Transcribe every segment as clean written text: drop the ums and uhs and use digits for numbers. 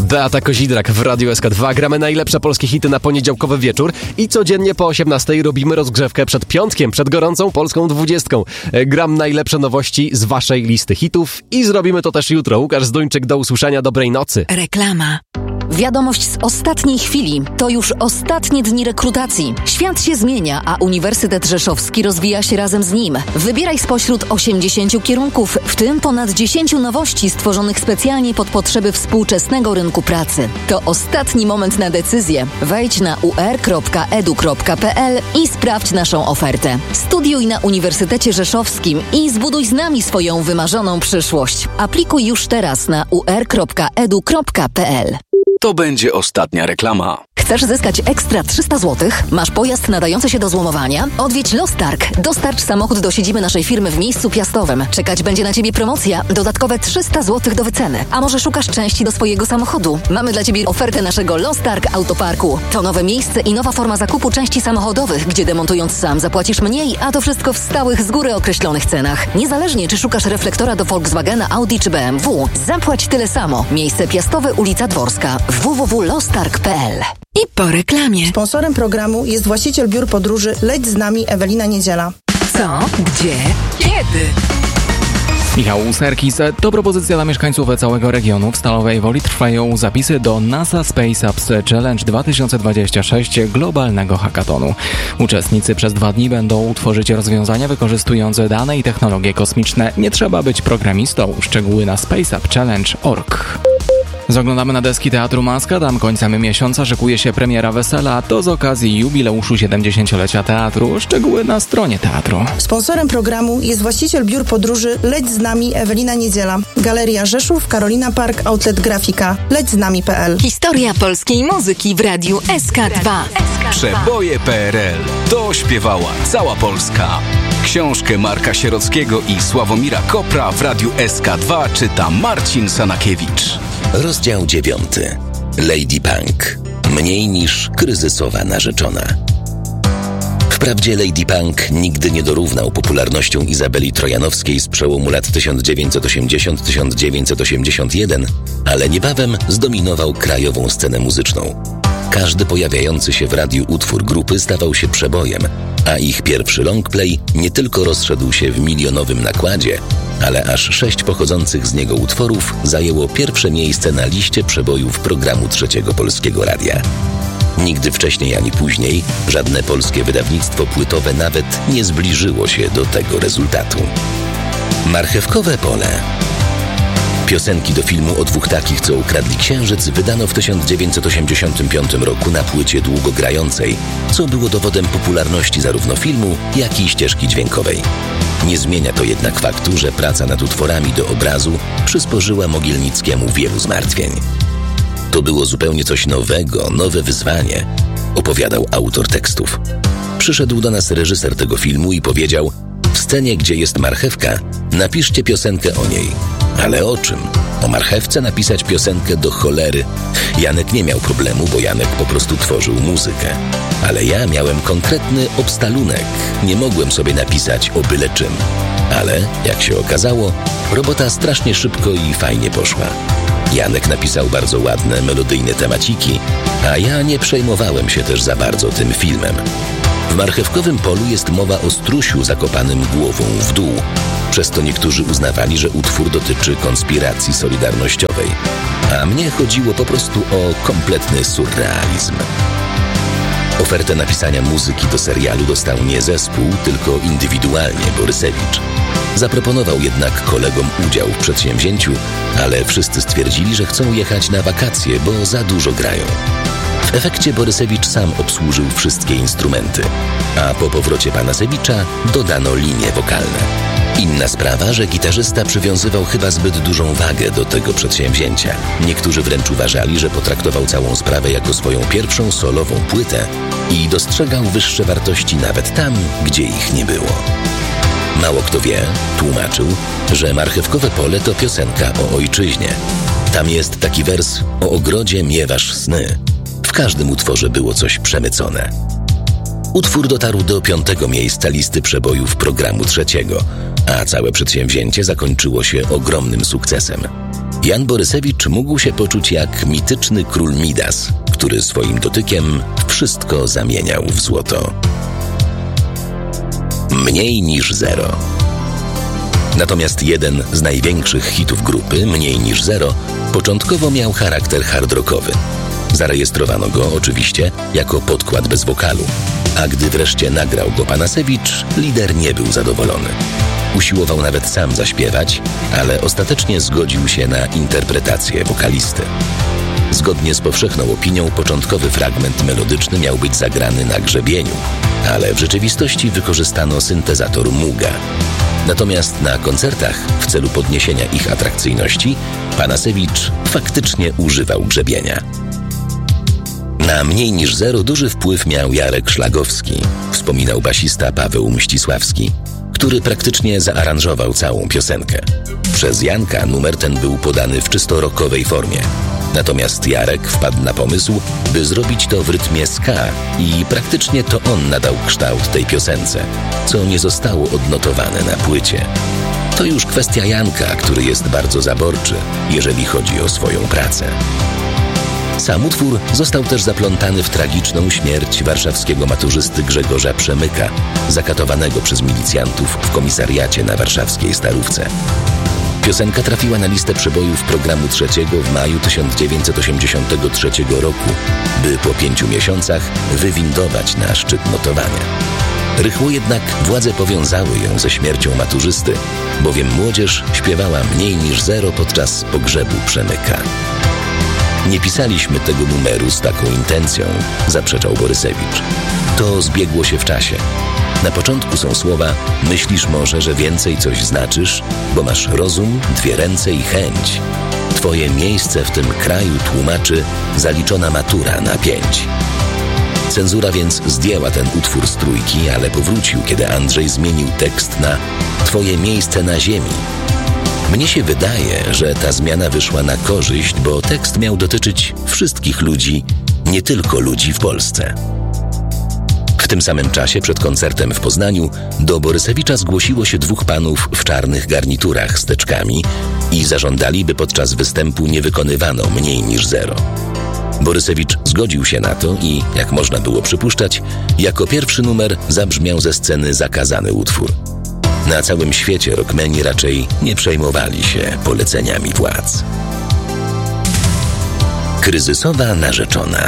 Beata Kozidrak w Radiu SK2. Gramy najlepsze polskie hity na poniedziałkowy wieczór i codziennie po 18:00 robimy rozgrzewkę przed piątkiem, przed gorącą polską 20. Gram najlepsze nowości z waszej listy hitów i zrobimy to też jutro. Łukasz Zduńczyk, do usłyszenia, dobrej nocy. Reklama. Wiadomość z ostatniej chwili. To już ostatnie dni rekrutacji. Świat się zmienia, a Uniwersytet Rzeszowski rozwija się razem z nim. Wybieraj spośród 80 kierunków, w tym ponad 10 nowości stworzonych specjalnie pod potrzeby współczesnego rynku pracy. To ostatni moment na decyzję. Wejdź na ur.edu.pl i sprawdź naszą ofertę. Studiuj na Uniwersytecie Rzeszowskim i zbuduj z nami swoją wymarzoną przyszłość. Aplikuj już teraz na ur.edu.pl. To będzie ostatnia reklama. Chcesz zyskać ekstra 300 zł? Masz pojazd nadający się do złomowania? Odwiedź Lostarg. Dostarcz samochód do siedziby naszej firmy w miejscu Piastowym. Czekać będzie na Ciebie promocja. Dodatkowe 300 zł do wyceny. A może szukasz części do swojego samochodu? Mamy dla Ciebie ofertę naszego Lostarg Autoparku. To nowe miejsce i nowa forma zakupu części samochodowych, gdzie demontując sam zapłacisz mniej, a to wszystko w stałych, z góry określonych cenach. Niezależnie, czy szukasz reflektora do Volkswagena, Audi czy BMW, zapłać tyle samo. Miejsce Piastowe, ulica Dworska. www.lostarg.pl. I po reklamie. Sponsorem programu jest właściciel biur podróży Leć z nami Ewelina Niedziela. Co? Gdzie? Kiedy? Michał Serkis. To propozycja dla mieszkańców całego regionu. W Stalowej Woli trwają zapisy do NASA Space Apps Challenge 2026 globalnego hackatonu. Uczestnicy przez 2 dni będą tworzyć rozwiązania wykorzystujące dane i technologie kosmiczne. Nie trzeba być programistą. Szczegóły na spaceuppchallenge.org. Zaglądamy na deski Teatru Maska. Tam końcem miesiąca szykuje się premiera wesela. To z okazji jubileuszu 70-lecia teatru. Szczegóły na stronie teatru. Sponsorem programu jest właściciel biur podróży Leć z nami Ewelina Niedziela. Galeria Rzeszów, Carolina Park, Outlet Grafika. Lećznami.pl. Historia polskiej muzyki w Radiu SK2. Przeboje PRL. To śpiewała cała Polska. Książkę Marka Sierockiego i Sławomira Kopra w Radiu SK2 czyta Marcin Sanakiewicz. Rozdział 9. Lady Punk. Mniej niż kryzysowa narzeczona. Wprawdzie Lady Punk nigdy nie dorównał popularnością Izabeli Trojanowskiej z przełomu lat 1980-1981, ale niebawem zdominował krajową scenę muzyczną. Każdy pojawiający się w radiu utwór grupy stawał się przebojem, a ich pierwszy longplay nie tylko rozszedł się w milionowym nakładzie, ale aż 6 pochodzących z niego utworów zajęło pierwsze miejsce na liście przebojów programu Trzeciego Polskiego Radia. Nigdy wcześniej ani później żadne polskie wydawnictwo płytowe nawet nie zbliżyło się do tego rezultatu. Marchewkowe pole. Piosenki do filmu o 2 takich, co ukradli księżyc, wydano w 1985 roku na płycie długogrającej, co było dowodem popularności zarówno filmu, jak i ścieżki dźwiękowej. Nie zmienia to jednak faktu, że praca nad utworami do obrazu przysporzyła Mogielnickiemu wielu zmartwień. To było zupełnie coś nowego, nowe wyzwanie, opowiadał autor tekstów. Przyszedł do nas reżyser tego filmu i powiedział: w scenie, gdzie jest marchewka, napiszcie piosenkę o niej. Ale o czym? O marchewce napisać piosenkę do cholery. Janek nie miał problemu, bo Janek po prostu tworzył muzykę. Ale ja miałem konkretny obstalunek. Nie mogłem sobie napisać o byle czym. Ale, jak się okazało, robota strasznie szybko i fajnie poszła. Janek napisał bardzo ładne, melodyjne temaciki, a ja nie przejmowałem się też za bardzo tym filmem. W Marchewkowym polu jest mowa o strusiu zakopanym głową w dół. Przez to niektórzy uznawali, że utwór dotyczy konspiracji solidarnościowej. A mnie chodziło po prostu o kompletny surrealizm. Ofertę napisania muzyki do serialu dostał nie zespół, tylko indywidualnie Borysewicz. Zaproponował jednak kolegom udział w przedsięwzięciu, ale wszyscy stwierdzili, że chcą jechać na wakacje, bo za dużo grają. W efekcie Borysewicz sam obsłużył wszystkie instrumenty, a po powrocie pana Sewicza dodano linie wokalne. Inna sprawa, że gitarzysta przywiązywał chyba zbyt dużą wagę do tego przedsięwzięcia. Niektórzy wręcz uważali, że potraktował całą sprawę jako swoją pierwszą solową płytę i dostrzegał wyższe wartości nawet tam, gdzie ich nie było. Mało kto wie, tłumaczył, że Marchewkowe pole to piosenka o ojczyźnie. Tam jest taki wers: o ogrodzie miewasz sny. W każdym utworze było coś przemycone. Utwór dotarł do 5. miejsca listy przebojów programu Trzeciego, a całe przedsięwzięcie zakończyło się ogromnym sukcesem. Jan Borysewicz mógł się poczuć jak mityczny król Midas, który swoim dotykiem wszystko zamieniał w złoto. Mniej niż zero. Natomiast jeden z największych hitów grupy, Mniej niż zero, początkowo miał charakter hard rockowy. Zarejestrowano go oczywiście jako podkład bez wokalu, a gdy wreszcie nagrał go Panasewicz, lider nie był zadowolony. Usiłował nawet sam zaśpiewać, ale ostatecznie zgodził się na interpretację wokalisty. Zgodnie z powszechną opinią początkowy fragment melodyczny miał być zagrany na grzebieniu, ale w rzeczywistości wykorzystano syntezator Muga. Natomiast na koncertach, w celu podniesienia ich atrakcyjności, Panasewicz faktycznie używał grzebienia. Na Mniej niż zero duży wpływ miał Jarek Szlagowski, wspominał basista Paweł Mścisławski, który praktycznie zaaranżował całą piosenkę. Przez Janka numer ten był podany w czysto rockowej formie. Natomiast Jarek wpadł na pomysł, by zrobić to w rytmie ska i praktycznie to on nadał kształt tej piosence, co nie zostało odnotowane na płycie. To już kwestia Janka, który jest bardzo zaborczy, jeżeli chodzi o swoją pracę. Sam utwór został też zaplątany w tragiczną śmierć warszawskiego maturzysty Grzegorza Przemyka, zakatowanego przez milicjantów w komisariacie na warszawskiej Starówce. Piosenka trafiła na listę przebojów programu trzeciego w maju 1983 roku, by po 5 miesiącach wywindować na szczyt notowania. Rychło jednak władze powiązały ją ze śmiercią maturzysty, bowiem młodzież śpiewała Mniej niż zero podczas pogrzebu Przemyka. Nie pisaliśmy tego numeru z taką intencją, zaprzeczał Borysewicz. To zbiegło się w czasie. Na początku są słowa: myślisz może, że więcej coś znaczysz, bo masz rozum, 2 ręce i chęć. Twoje miejsce w tym kraju tłumaczy zaliczona matura na 5. Cenzura więc zdjęła ten utwór z trójki, ale powrócił, kiedy Andrzej zmienił tekst na Twoje miejsce na ziemi. Mnie się wydaje, że ta zmiana wyszła na korzyść, bo tekst miał dotyczyć wszystkich ludzi, nie tylko ludzi w Polsce. W tym samym czasie przed koncertem w Poznaniu do Borysewicza zgłosiło się 2 panów w czarnych garniturach z teczkami i zażądali, by podczas występu nie wykonywano Mniej niż zero. Borysewicz zgodził się na to i, jak można było przypuszczać, jako pierwszy numer zabrzmiał ze sceny zakazany utwór. Na całym świecie rockmeni raczej nie przejmowali się poleceniami władz. Kryzysowa narzeczona.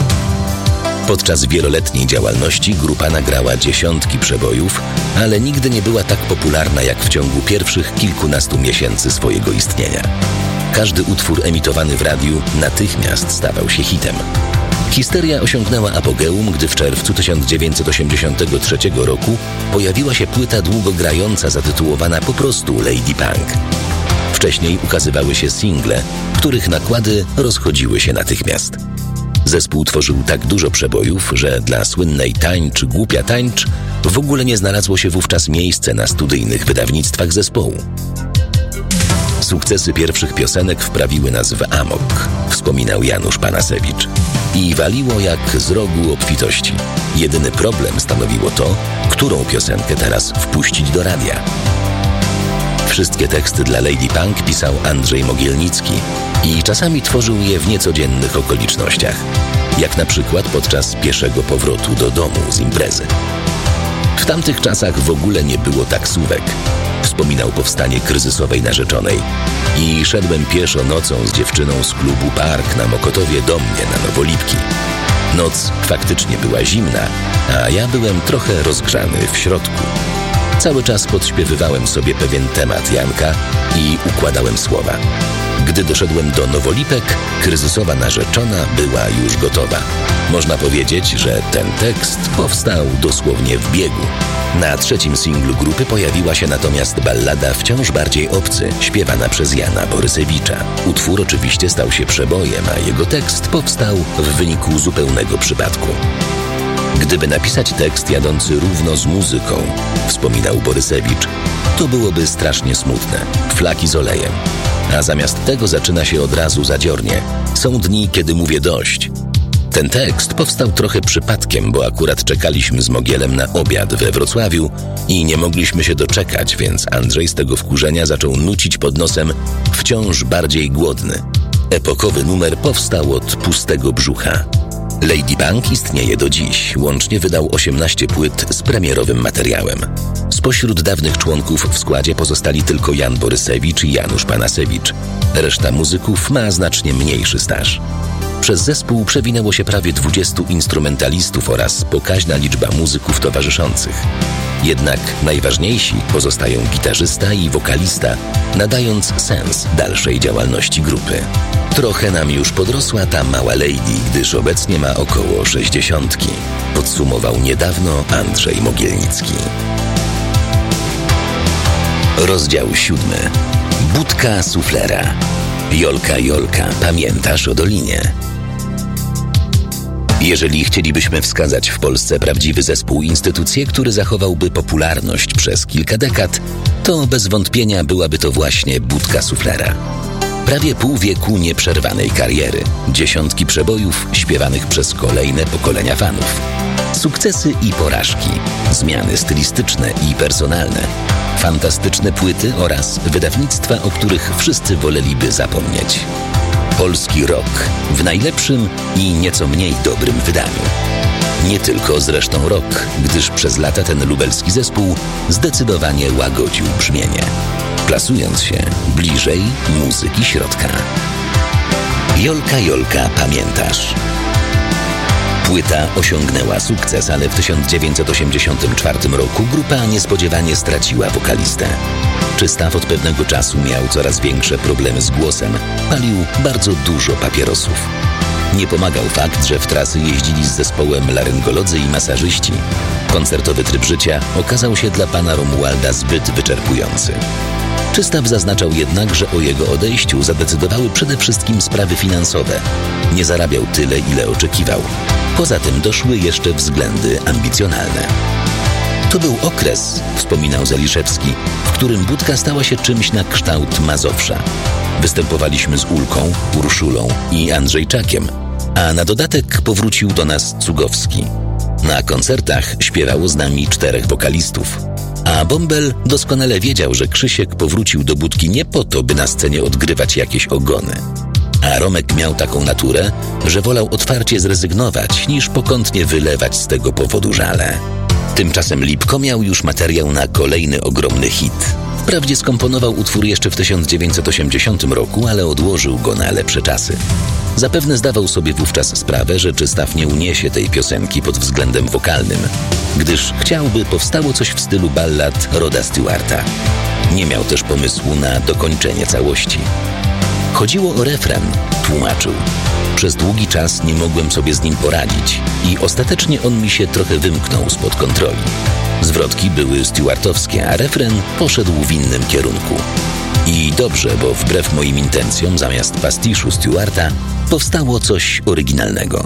Podczas wieloletniej działalności grupa nagrała dziesiątki przebojów, ale nigdy nie była tak popularna jak w ciągu pierwszych kilkunastu miesięcy swojego istnienia. Każdy utwór emitowany w radiu natychmiast stawał się hitem. Histeria osiągnęła apogeum, gdy w czerwcu 1983 roku pojawiła się płyta długogrająca zatytułowana po prostu Lady Punk. Wcześniej ukazywały się single, których nakłady rozchodziły się natychmiast. Zespół tworzył tak dużo przebojów, że dla słynnej Tańcz, głupia tańcz w ogóle nie znalazło się wówczas miejsce na studyjnych wydawnictwach zespołu. Sukcesy pierwszych piosenek wprawiły nas w amok, wspominał Janusz Panasewicz. I waliło jak z rogu obfitości. Jedyny problem stanowiło to, którą piosenkę teraz wpuścić do radia. Wszystkie teksty dla Lady Punk pisał Andrzej Mogielnicki i czasami tworzył je w niecodziennych okolicznościach, jak na przykład podczas pieszego powrotu do domu z imprezy. W tamtych czasach w ogóle nie było taksówek, wspominał powstanie kryzysowej narzeczonej. I szedłem pieszo nocą z dziewczyną z klubu Park na Mokotowie do mnie na Nowolipki. Noc faktycznie była zimna, a ja byłem trochę rozgrzany w środku. Cały czas podśpiewywałem sobie pewien temat Janka i układałem słowa. Gdy doszedłem do Nowolipek, kryzysowa narzeczona była już gotowa. Można powiedzieć, że ten tekst powstał dosłownie w biegu. Na 3. singlu grupy pojawiła się natomiast ballada Wciąż bardziej obcy, śpiewana przez Jana Borysewicza. Utwór oczywiście stał się przebojem, a jego tekst powstał w wyniku zupełnego przypadku. Gdyby napisać tekst jadący równo z muzyką, wspominał Borysewicz, to byłoby strasznie smutne. Flaki z olejem. A zamiast tego zaczyna się od razu zadziornie. Są dni, kiedy mówię dość. Ten tekst powstał trochę przypadkiem, bo akurat czekaliśmy z Mogielem na obiad we Wrocławiu i nie mogliśmy się doczekać, więc Andrzej z tego wkurzenia zaczął nucić pod nosem Wciąż bardziej głodny. Epokowy numer powstał od pustego brzucha. Ladybug istnieje do dziś. Łącznie wydał 18 płyt z premierowym materiałem. Spośród dawnych członków w składzie pozostali tylko Jan Borysewicz i Janusz Panasewicz. Reszta muzyków ma znacznie mniejszy staż. Przez zespół przewinęło się prawie 20 instrumentalistów oraz pokaźna liczba muzyków towarzyszących. Jednak najważniejsi pozostają gitarzysta i wokalista, nadając sens dalszej działalności grupy. Trochę nam już podrosła ta mała lady, gdyż obecnie ma około 60, podsumował niedawno Andrzej Mogielnicki. Rozdział 7. Budka suflera. Jolka, Jolka, pamiętasz o Dolinie? Jeżeli chcielibyśmy wskazać w Polsce prawdziwy zespół, instytucję, który zachowałby popularność przez kilka dekad, to bez wątpienia byłaby to właśnie Budka Suflera. Prawie pół wieku nieprzerwanej kariery, dziesiątki przebojów śpiewanych przez kolejne pokolenia fanów. Sukcesy i porażki, zmiany stylistyczne i personalne, fantastyczne płyty oraz wydawnictwa, o których wszyscy woleliby zapomnieć. Polski rock w najlepszym i nieco mniej dobrym wydaniu. Nie tylko zresztą rock, gdyż przez lata ten lubelski zespół zdecydowanie łagodził brzmienie, plasując się bliżej muzyki środka. Jolka, Jolka, pamiętasz? Płyta osiągnęła sukces, ale w 1984 roku grupa niespodziewanie straciła wokalistę. Czystaw od pewnego czasu miał coraz większe problemy z głosem, palił bardzo dużo papierosów. Nie pomagał fakt, że w trasy jeździli z zespołem laryngolodzy i masażyści. Koncertowy tryb życia okazał się dla pana Romualda zbyt wyczerpujący. Czystaw zaznaczał jednak, że o jego odejściu zadecydowały przede wszystkim sprawy finansowe. Nie zarabiał tyle, ile oczekiwał. Poza tym doszły jeszcze względy ambicjonalne. To był okres, wspominał Zaliszewski, w którym Budka stała się czymś na kształt Mazowsza. Występowaliśmy z Ulką, Urszulą i Andrzejczakiem, a na dodatek powrócił do nas Cugowski. Na koncertach śpiewało z nami 4 wokalistów. A Bąbel doskonale wiedział, że Krzysiek powrócił do Budki nie po to, by na scenie odgrywać jakieś ogony. A Romek miał taką naturę, że wolał otwarcie zrezygnować, niż pokątnie wylewać z tego powodu żale. Tymczasem Lipko miał już materiał na kolejny ogromny hit. Wprawdzie skomponował utwór jeszcze w 1980 roku, ale odłożył go na lepsze czasy. Zapewne zdawał sobie wówczas sprawę, że Czystaw nie uniesie tej piosenki pod względem wokalnym, gdyż chciałby powstało coś w stylu ballad Roda Stewarta. Nie miał też pomysłu na dokończenie całości. Chodziło o refren, tłumaczył. Przez długi czas nie mogłem sobie z nim poradzić i ostatecznie on mi się trochę wymknął spod kontroli. Zwrotki były stewartowskie, a refren poszedł w innym kierunku. I dobrze, bo wbrew moim intencjom zamiast pastiszu Stewarta powstało coś oryginalnego.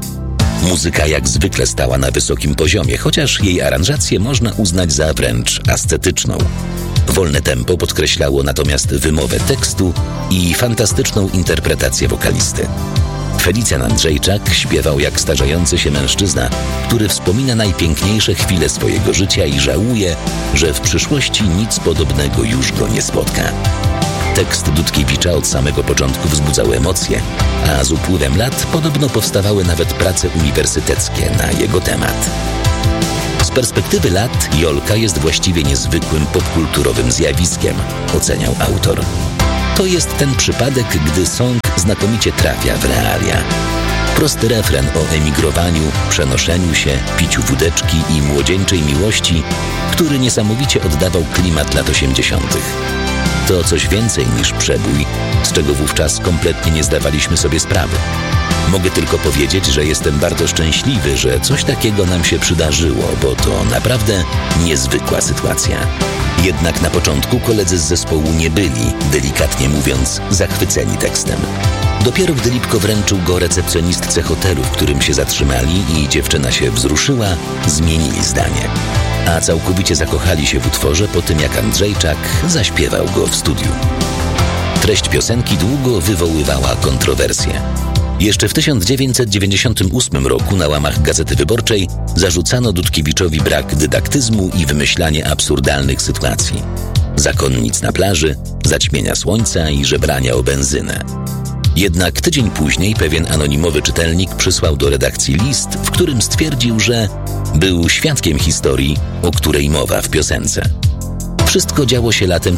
Muzyka jak zwykle stała na wysokim poziomie, chociaż jej aranżację można uznać za wręcz ascetyczną. Wolne tempo podkreślało natomiast wymowę tekstu i fantastyczną interpretację wokalisty. Felicjan Andrzejczak śpiewał jak starzejący się mężczyzna, który wspomina najpiękniejsze chwile swojego życia i żałuje, że w przyszłości nic podobnego już go nie spotka. Tekst Dudkiewicza od samego początku wzbudzał emocje, a z upływem lat podobno powstawały nawet prace uniwersyteckie na jego temat. Z perspektywy lat Jolka jest właściwie niezwykłym popkulturowym zjawiskiem, oceniał autor. To jest ten przypadek, gdy song znakomicie trafia w realia. Prosty refren o emigrowaniu, przenoszeniu się, piciu wódeczki i młodzieńczej miłości, który niesamowicie oddawał klimat lat 80. To coś więcej niż przebój, z czego wówczas kompletnie nie zdawaliśmy sobie sprawy. Mogę tylko powiedzieć, że jestem bardzo szczęśliwy, że coś takiego nam się przydarzyło, bo to naprawdę niezwykła sytuacja. Jednak na początku koledzy z zespołu nie byli, delikatnie mówiąc, zachwyceni tekstem. Dopiero gdy Lipko wręczył go recepcjonistce hotelu, w którym się zatrzymali i dziewczyna się wzruszyła, zmienili zdanie. A całkowicie zakochali się w utworze po tym, jak Andrzejczak zaśpiewał go w studiu. Treść piosenki długo wywoływała kontrowersje. Jeszcze w 1998 roku na łamach Gazety Wyborczej zarzucano Dudkiewiczowi brak dydaktyzmu i wymyślanie absurdalnych sytuacji. Zakonnic na plaży, zaćmienia słońca i żebrania o benzynę. Jednak tydzień później pewien anonimowy czytelnik przysłał do redakcji list, w którym stwierdził, że był świadkiem historii, o której mowa w piosence. Wszystko działo się latem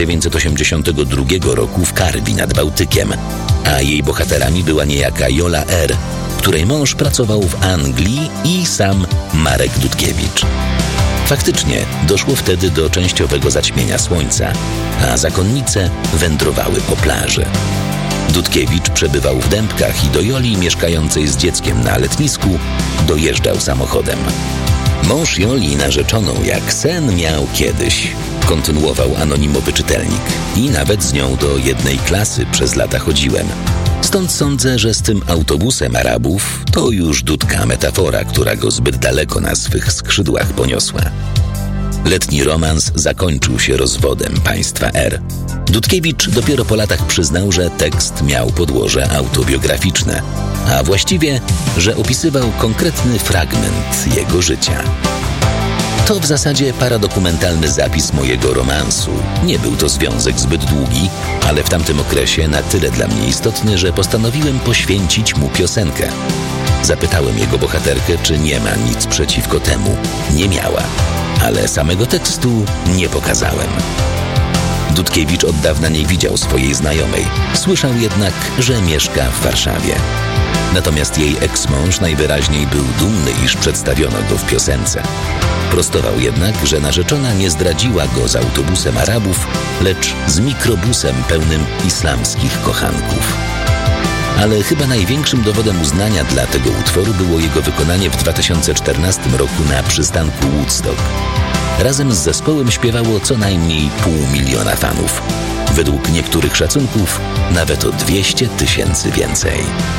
1982 roku w Karwi nad Bałtykiem, a jej bohaterami była niejaka Jola R., której mąż pracował w Anglii i sam Marek Dudkiewicz. Faktycznie doszło wtedy do częściowego zaćmienia słońca, a zakonnice wędrowały po plaży. Dudkiewicz przebywał w Dębkach i do Joli, mieszkającej z dzieckiem na letnisku, dojeżdżał samochodem. Mąż Joli narzeczoną jak sen miał kiedyś, kontynuował anonimowy czytelnik. I nawet z nią do jednej klasy przez lata chodziłem. Stąd sądzę, że z tym autobusem Arabów to już Dudka metafora, która go zbyt daleko na swych skrzydłach poniosła. Letni romans zakończył się rozwodem państwa R. Dudkiewicz dopiero po latach przyznał, że tekst miał podłoże autobiograficzne, a właściwie, że opisywał konkretny fragment jego życia. To w zasadzie paradokumentalny zapis mojego romansu. Nie był to związek zbyt długi, ale w tamtym okresie na tyle dla mnie istotny, że postanowiłem poświęcić mu piosenkę. Zapytałem jego bohaterkę, czy nie ma nic przeciwko temu. Nie miała, ale samego tekstu nie pokazałem. Dudkiewicz od dawna nie widział swojej znajomej. Słyszał jednak, że mieszka w Warszawie. Natomiast jej eks-mąż najwyraźniej był dumny, iż przedstawiono go w piosence. Prostował jednak, że narzeczona nie zdradziła go z autobusem Arabów, lecz z mikrobusem pełnym islamskich kochanków. Ale chyba największym dowodem uznania dla tego utworu było jego wykonanie w 2014 roku na przystanku Woodstock. Razem z zespołem śpiewało co najmniej 500 000 fanów. Według niektórych szacunków nawet o 200 000 więcej.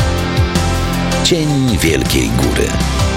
Cień Wielkiej Góry.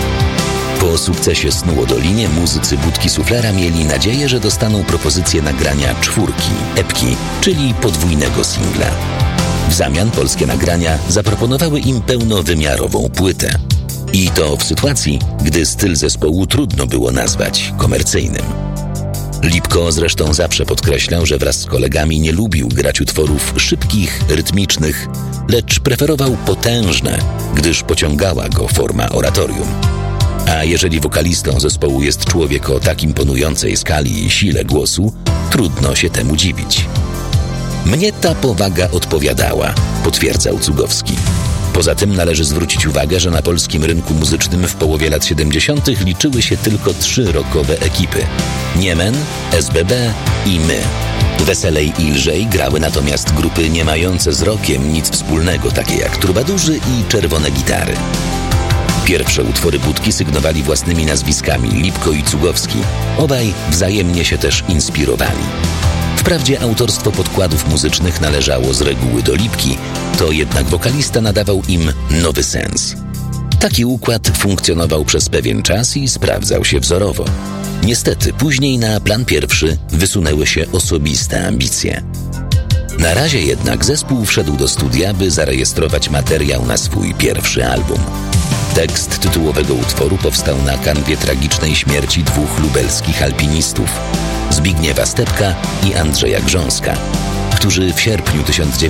Po sukcesie Snu o Dolinie muzycy Budki Suflera mieli nadzieję, że dostaną propozycję nagrania 4, epki, czyli podwójnego singla. W zamian polskie nagrania zaproponowały im pełnowymiarową płytę. I to w sytuacji, gdy styl zespołu trudno było nazwać komercyjnym. Lipko zresztą zawsze podkreślał, że wraz z kolegami nie lubił grać utworów szybkich, rytmicznych, lecz preferował potężne, gdyż pociągała go forma oratorium. A jeżeli wokalistą zespołu jest człowiek o tak imponującej skali i sile głosu, trudno się temu dziwić. Mnie ta powaga odpowiadała, potwierdzał Cugowski. Poza tym należy zwrócić uwagę, że na polskim rynku muzycznym w połowie lat 70. liczyły się tylko 3 rockowe ekipy. Niemen, SBB i my. Weselej i lżej grały natomiast grupy nie mające z rockiem nic wspólnego, takie jak Trubadurzy i Czerwone Gitary. Pierwsze utwory Budki sygnowali własnymi nazwiskami Lipko i Cugowski. Obaj wzajemnie się też inspirowali. Wprawdzie autorstwo podkładów muzycznych należało z reguły do Lipki, to jednak wokalista nadawał im nowy sens. Taki układ funkcjonował przez pewien czas i sprawdzał się wzorowo. Niestety później na plan pierwszy wysunęły się osobiste ambicje. Na razie jednak zespół wszedł do studia, by zarejestrować materiał na swój pierwszy album. Tekst tytułowego utworu powstał na kanwie tragicznej śmierci 2 lubelskich alpinistów, Zbigniewa Stepka i Andrzeja Grząska, którzy w sierpniu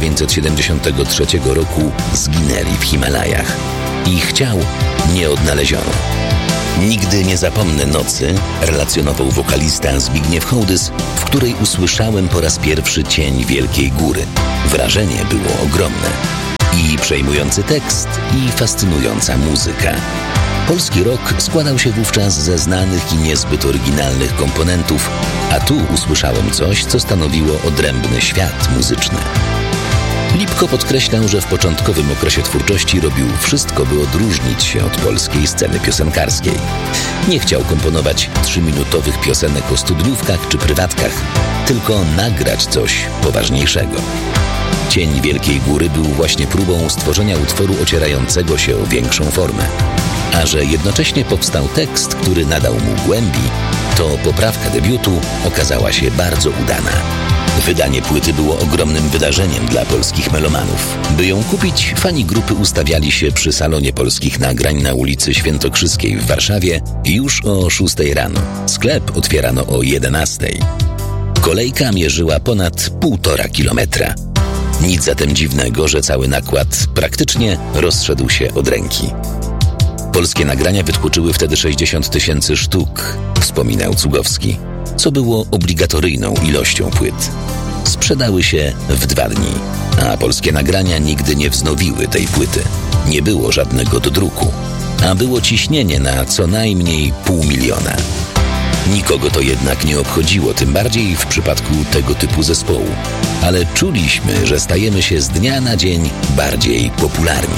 1973 roku zginęli w Himalajach. Ich ciał nie odnaleziono. Nigdy nie zapomnę nocy, relacjonował wokalista Zbigniew Hołdys, w której usłyszałem po raz pierwszy Cień Wielkiej Góry. Wrażenie było ogromne. I przejmujący tekst, i fascynująca muzyka. Polski rock składał się wówczas ze znanych i niezbyt oryginalnych komponentów, a tu usłyszałem coś, co stanowiło odrębny świat muzyczny. Lipko podkreślał, że w początkowym okresie twórczości robił wszystko, by odróżnić się od polskiej sceny piosenkarskiej. Nie chciał komponować 3-minutowych piosenek o studniówkach czy prywatkach, tylko nagrać coś poważniejszego. Cień Wielkiej Góry był właśnie próbą stworzenia utworu ocierającego się o większą formę. A że jednocześnie powstał tekst, który nadał mu głębi, to poprawka debiutu okazała się bardzo udana. Wydanie płyty było ogromnym wydarzeniem dla polskich melomanów. By ją kupić, fani grupy ustawiali się przy salonie polskich nagrań na ulicy Świętokrzyskiej w Warszawie już o 6 rano. Sklep otwierano o 11. Kolejka mierzyła ponad 1,5 kilometra. Nic zatem dziwnego, że cały nakład praktycznie rozszedł się od ręki. Polskie nagrania wytłoczyły wtedy 60 000 sztuk, wspominał Cugowski, co było obligatoryjną ilością płyt. Sprzedały się w 2 dni, a polskie nagrania nigdy nie wznowiły tej płyty. Nie było żadnego dodruku, a było ciśnienie na co najmniej 500 000. Nikogo to jednak nie obchodziło, tym bardziej w przypadku tego typu zespołu. Ale czuliśmy, że stajemy się z dnia na dzień bardziej popularni.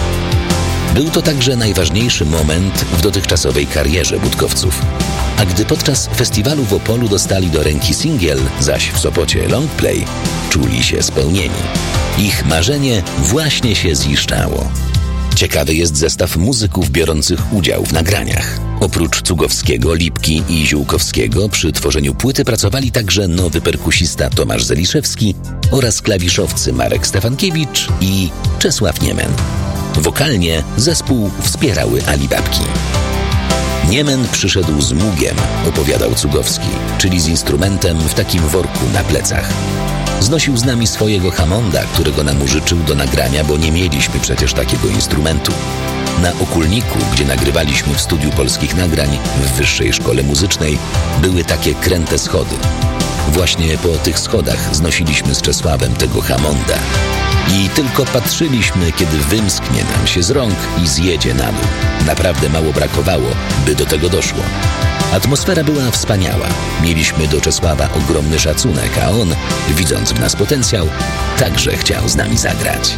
Był to także najważniejszy moment w dotychczasowej karierze Budkowców. A gdy podczas festiwalu w Opolu dostali do ręki singiel, zaś w Sopocie longplay, czuli się spełnieni. Ich marzenie właśnie się ziszczało. Ciekawy jest zestaw muzyków biorących udział w nagraniach. Oprócz Cugowskiego, Lipki i Ziółkowskiego przy tworzeniu płyty pracowali także nowy perkusista Tomasz Zeliszewski oraz klawiszowcy Marek Stefankiewicz i Czesław Niemen. Wokalnie zespół wspierały Alibabki. Niemen przyszedł z mugiem, opowiadał Cugowski, czyli z instrumentem w takim worku na plecach. Znosił z nami swojego Hammonda, którego nam użyczył do nagrania, bo nie mieliśmy przecież takiego instrumentu. Na Okulniku, gdzie nagrywaliśmy w studiu polskich nagrań w Wyższej Szkole Muzycznej, były takie kręte schody. Właśnie po tych schodach znosiliśmy z Czesławem tego Hammonda. I tylko patrzyliśmy, kiedy wymsknie nam się z rąk i zjedzie na dół. Naprawdę mało brakowało, by do tego doszło. Atmosfera była wspaniała. Mieliśmy do Czesława ogromny szacunek, a on, widząc w nas potencjał, także chciał z nami zagrać.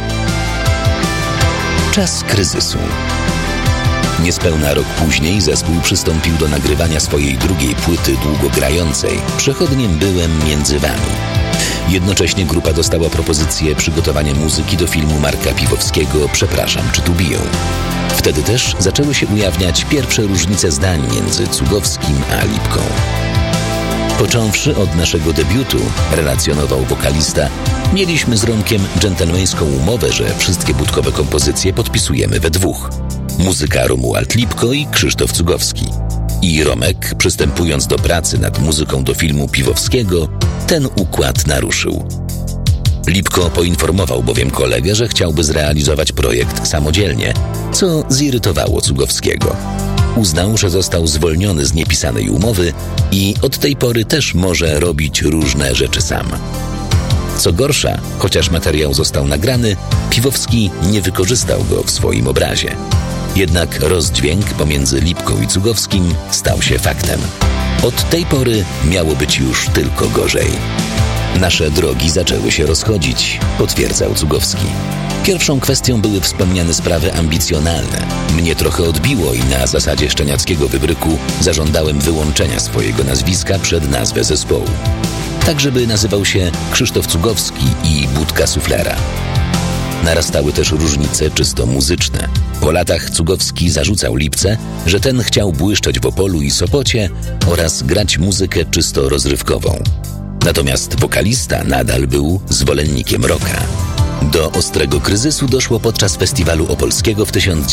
Czas kryzysu. Niespełna rok później zespół przystąpił do nagrywania swojej drugiej płyty długogrającej Przechodniem byłem między wami. Jednocześnie grupa dostała propozycję przygotowania muzyki do filmu Marka Piwowskiego Przepraszam, czy tu biją? Wtedy też zaczęły się ujawniać pierwsze różnice zdań między Cugowskim a Lipką. Począwszy od naszego debiutu, relacjonował wokalista, mieliśmy z Romkiem dżentelmeńską umowę, że wszystkie budkowe kompozycje podpisujemy we dwóch. Muzyka Romuald Lipko i Krzysztof Cugowski. I Romek, przystępując do pracy nad muzyką do filmu Piwowskiego, ten układ naruszył. Lipko poinformował bowiem kolegę, że chciałby zrealizować projekt samodzielnie, co zirytowało Cugowskiego. Uznał, że został zwolniony z niepisanej umowy i od tej pory też może robić różne rzeczy sam. Co gorsza, chociaż materiał został nagrany, Piwowski nie wykorzystał go w swoim obrazie. Jednak rozdźwięk pomiędzy Lipką i Cugowskim stał się faktem. Od tej pory miało być już tylko gorzej. Nasze drogi zaczęły się rozchodzić, potwierdzał Cugowski. Pierwszą kwestią były wspomniane sprawy ambicjonalne. Mnie trochę odbiło i na zasadzie szczeniackiego wybryku zażądałem wyłączenia swojego nazwiska przed nazwę zespołu. Tak, żeby nazywał się Krzysztof Cugowski i Budka Suflera. Narastały też różnice czysto muzyczne. Po latach Cugowski zarzucał Lipce, że ten chciał błyszczeć w Opolu i Sopocie oraz grać muzykę czysto rozrywkową. Natomiast wokalista nadal był zwolennikiem rocka. Do ostrego kryzysu doszło podczas festiwalu opolskiego w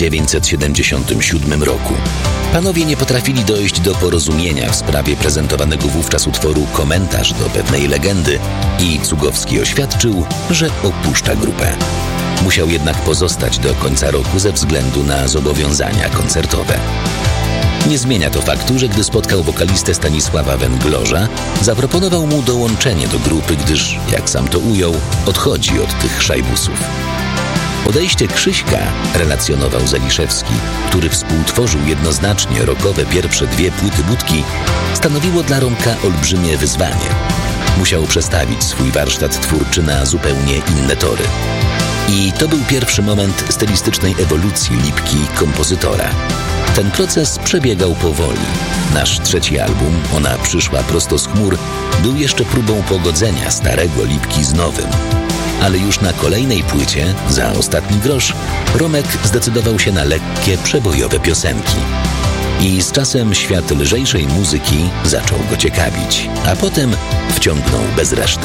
1977 roku. Panowie nie potrafili dojść do porozumienia w sprawie prezentowanego wówczas utworu Komentarz do pewnej legendy i Cugowski oświadczył, że opuszcza grupę. Musiał jednak pozostać do końca roku ze względu na zobowiązania koncertowe. Nie zmienia to faktu, że gdy spotkał wokalistę Stanisława Węglorza, zaproponował mu dołączenie do grupy, gdyż, jak sam to ujął, odchodzi od tych szajbusów. Odejście Krzyśka, relacjonował Zeliszewski, który współtworzył jednoznacznie rockowe pierwsze 2 płyty Budki, stanowiło dla Romka olbrzymie wyzwanie. Musiał przestawić swój warsztat twórczy na zupełnie inne tory. I to był pierwszy moment stylistycznej ewolucji Lipki kompozytora. Ten proces przebiegał powoli. Nasz trzeci album, Ona przyszła prosto z chmur, był jeszcze próbą pogodzenia starego Lipki z nowym. Ale już na kolejnej płycie, Za ostatni grosz, Romek zdecydował się na lekkie, przebojowe piosenki. I z czasem świat lżejszej muzyki zaczął go ciekawić, a potem wciągnął bez reszty.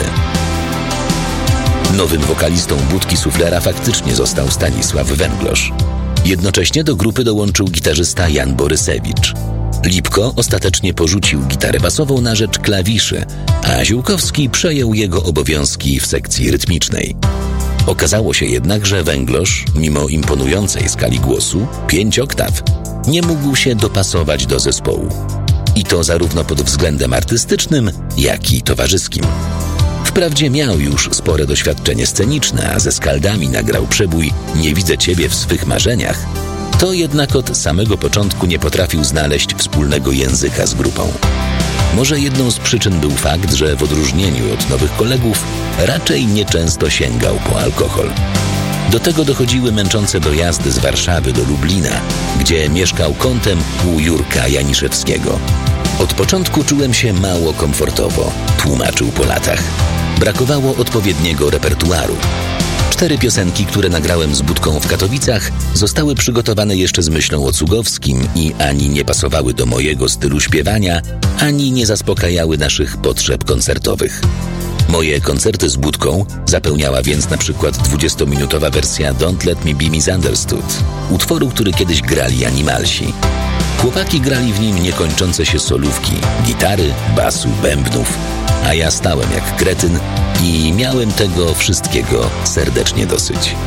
Nowym wokalistą Budki Suflera faktycznie został Stanisław Węglosz. Jednocześnie do grupy dołączył gitarzysta Jan Borysewicz. Lipko ostatecznie porzucił gitarę basową na rzecz klawiszy, a Ziółkowski przejął jego obowiązki w sekcji rytmicznej. Okazało się jednak, że Węglosz, mimo imponującej skali głosu, 5 oktaw, nie mógł się dopasować do zespołu. I to zarówno pod względem artystycznym, jak i towarzyskim. Wprawdzie miał już spore doświadczenie sceniczne, a ze Skaldami nagrał przebój „Nie widzę ciebie w swych marzeniach”, to jednak od samego początku nie potrafił znaleźć wspólnego języka z grupą. Może jedną z przyczyn był fakt, że w odróżnieniu od nowych kolegów raczej nieczęsto sięgał po alkohol. Do tego dochodziły męczące dojazdy z Warszawy do Lublina, gdzie mieszkał kątem u Jurka Janiszewskiego. Od początku czułem się mało komfortowo, tłumaczył po latach. Brakowało odpowiedniego repertuaru. 4 piosenki, które nagrałem z Budką w Katowicach, zostały przygotowane jeszcze z myślą o Cugowskim i ani nie pasowały do mojego stylu śpiewania, ani nie zaspokajały naszych potrzeb koncertowych. Moje koncerty z Budką zapełniała więc na przykład 20-minutowa wersja Don't Let Me Be Misunderstood, utworu, który kiedyś grali Animalsi. Chłopaki grali w nim niekończące się solówki, gitary, basu, bębnów, a ja stałem jak kretyn i miałem tego wszystkiego serdecznie dosyć.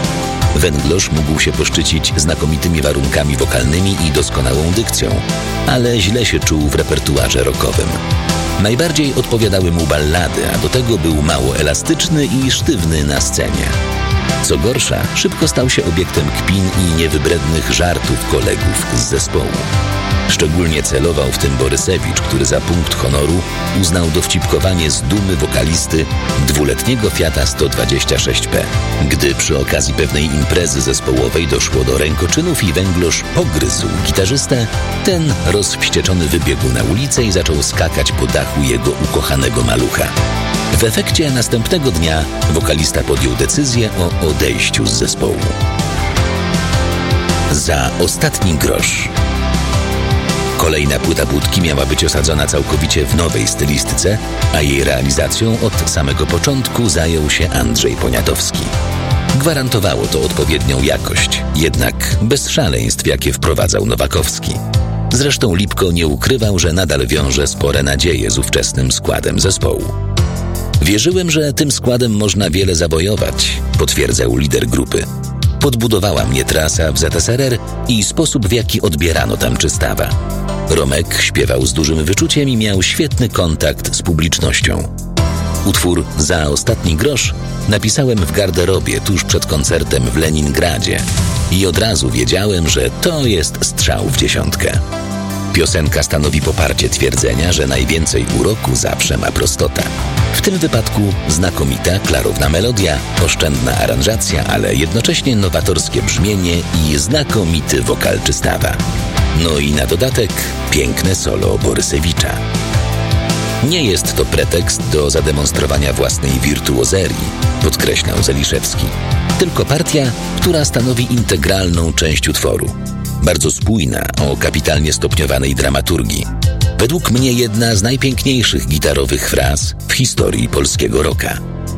Węglosz mógł się poszczycić znakomitymi warunkami wokalnymi i doskonałą dykcją, ale źle się czuł w repertuarze rockowym. Najbardziej odpowiadały mu ballady, a do tego był mało elastyczny i sztywny na scenie. Co gorsza, szybko stał się obiektem kpin i niewybrednych żartów kolegów z zespołu. Szczególnie celował w tym Borysewicz, który za punkt honoru uznał dowcipkowanie z dumy wokalisty 2-letniego Fiata 126P. Gdy przy okazji pewnej imprezy zespołowej doszło do rękoczynów i Węglosz pogryzł gitarzystę, ten rozwścieczony wybiegł na ulicę i zaczął skakać po dachu jego ukochanego malucha. W efekcie następnego dnia wokalista podjął decyzję o odejściu z zespołu. Za ostatni grosz. Kolejna płyta Budki miała być osadzona całkowicie w nowej stylistyce, a jej realizacją od samego początku zajął się Andrzej Poniatowski. Gwarantowało to odpowiednią jakość, jednak bez szaleństw, jakie wprowadzał Nowakowski. Zresztą Lipko nie ukrywał, że nadal wiąże spore nadzieje z ówczesnym składem zespołu. Wierzyłem, że tym składem można wiele zawojować, potwierdzał lider grupy. Podbudowała mnie trasa w ZSRR i sposób, w jaki odbierano tam Czystawa. Romek śpiewał z dużym wyczuciem i miał świetny kontakt z publicznością. Utwór Za ostatni grosz napisałem w garderobie tuż przed koncertem w Leningradzie i od razu wiedziałem, że to jest strzał w dziesiątkę. Piosenka stanowi poparcie twierdzenia, że najwięcej uroku zawsze ma prostota. W tym wypadku znakomita, klarowna melodia, oszczędna aranżacja, ale jednocześnie nowatorskie brzmienie i znakomity wokal Czystawa. No i na dodatek piękne solo Borysewicza. Nie jest to pretekst do zademonstrowania własnej wirtuozerii, podkreślał Zeliszewski. Tylko partia, która stanowi integralną część utworu. Bardzo spójna, o kapitalnie stopniowanej dramaturgii. Według mnie jedna z najpiękniejszych gitarowych fraz w historii polskiego rocka.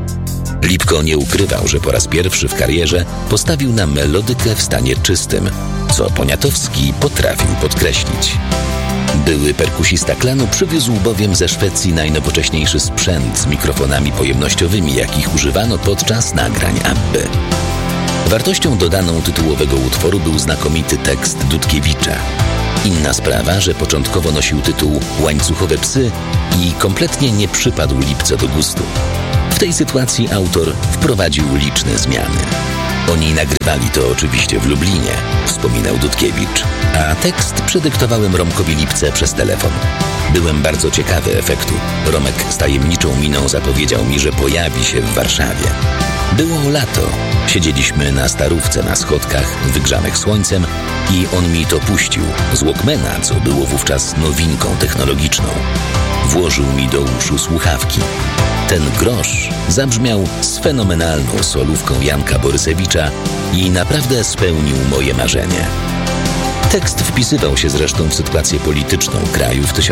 Lipko nie ukrywał, że po raz pierwszy w karierze postawił na melodykę w stanie czystym, co Poniatowski potrafił podkreślić. Były perkusista klanu przywiózł bowiem ze Szwecji najnowocześniejszy sprzęt z mikrofonami pojemnościowymi, jakich używano podczas nagrań Abby. Wartością dodaną tytułowego utworu był znakomity tekst Dudkiewicza. Inna sprawa, że początkowo nosił tytuł Łańcuchowe psy i kompletnie nie przypadł Lipce do gustu. W tej sytuacji autor wprowadził liczne zmiany. Oni nagrywali to oczywiście w Lublinie, wspominał Dudkiewicz, a tekst przedyktowałem Romkowi Lipce przez telefon. Byłem bardzo ciekawy efektu. Romek z tajemniczą miną zapowiedział mi, że pojawi się w Warszawie. Było lato. Siedzieliśmy na starówce na schodkach, wygrzanych słońcem i on mi to puścił z Walkmana, co było wówczas nowinką technologiczną. Włożył mi do uszu słuchawki. Ten grosz zabrzmiał z fenomenalną solówką Janka Borysewicza i naprawdę spełnił moje marzenie. Tekst wpisywał się zresztą w sytuację polityczną kraju w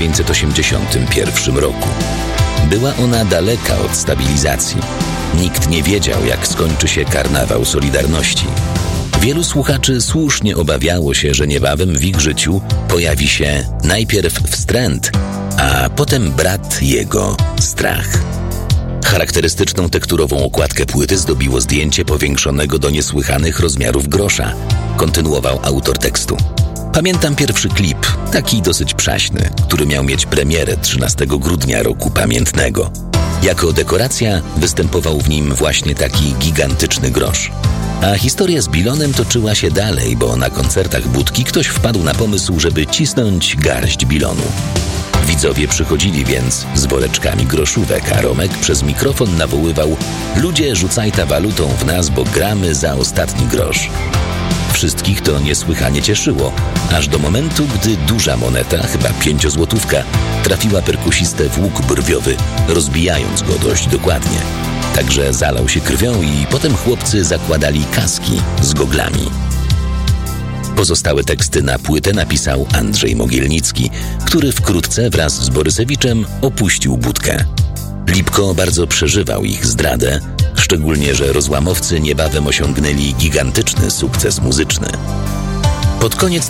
1981 roku. Była ona daleka od stabilizacji. Nikt nie wiedział, jak skończy się karnawał Solidarności. Wielu słuchaczy słusznie obawiało się, że niebawem w ich życiu pojawi się najpierw wstręt, a potem brat jego strach. Charakterystyczną tekturową okładkę płyty zdobiło zdjęcie powiększonego do niesłychanych rozmiarów grosza, kontynuował autor tekstu. Pamiętam pierwszy klip, taki dosyć przaśny, który miał mieć premierę 13 grudnia roku pamiętnego. Jako dekoracja występował w nim właśnie taki gigantyczny grosz. A historia z bilonem toczyła się dalej, bo na koncertach Budki ktoś wpadł na pomysł, żeby cisnąć garść bilonu. Widzowie przychodzili więc z woreczkami groszówek, a Romek przez mikrofon nawoływał: ludzie, rzucajta walutą w nas, bo gramy za ostatni grosz. Wszystkich to niesłychanie cieszyło, aż do momentu, gdy duża moneta, chyba 5-złotówka, trafiła perkusistę w łuk brwiowy, rozbijając go dość dokładnie. Także zalał się krwią i potem chłopcy zakładali kaski z goglami. Pozostałe teksty na płytę napisał Andrzej Mogielnicki, który wkrótce wraz z Borysewiczem opuścił Budkę. Lipko bardzo przeżywał ich zdradę, szczególnie że rozłamowcy niebawem osiągnęli gigantyczny sukces muzyczny. Pod koniec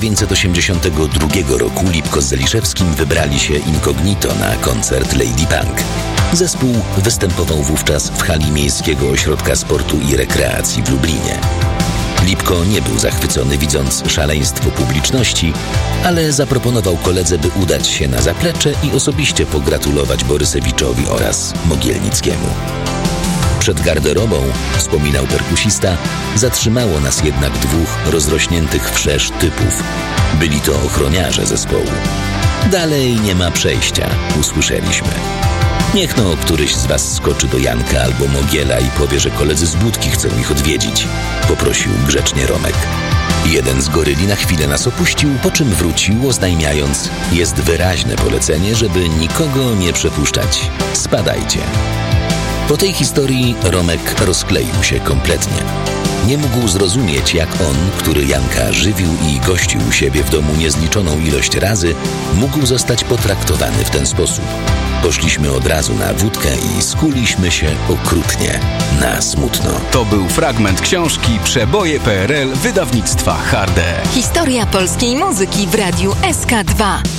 1982 roku Lipko z Zeliszewskim wybrali się incognito na koncert Lady Punk. Zespół występował wówczas w hali Miejskiego Ośrodka Sportu i Rekreacji w Lublinie. Lipko nie był zachwycony, widząc szaleństwo publiczności, ale zaproponował koledze, by udać się na zaplecze i osobiście pogratulować Borysewiczowi oraz Mogielnickiemu. Przed garderobą, wspominał perkusista, zatrzymało nas jednak 2 rozrośniętych wszerz typów. Byli to ochroniarze zespołu. Dalej nie ma przejścia, usłyszeliśmy. Niech no któryś z was skoczy do Janka albo Mogiela i powie, że koledzy z Budki chcą ich odwiedzić, poprosił grzecznie Romek. Jeden z goryli na chwilę nas opuścił, po czym wrócił, oznajmiając: jest wyraźne polecenie, żeby nikogo nie przepuszczać. Spadajcie. Po tej historii Romek rozkleił się kompletnie. Nie mógł zrozumieć, jak on, który Janka żywił i gościł u siebie w domu niezliczoną ilość razy, mógł zostać potraktowany w ten sposób. Poszliśmy od razu na wódkę i skuliśmy się okrutnie na smutno. To był fragment książki Przeboje PRL wydawnictwa Harde. Historia polskiej muzyki w Radiu SK2.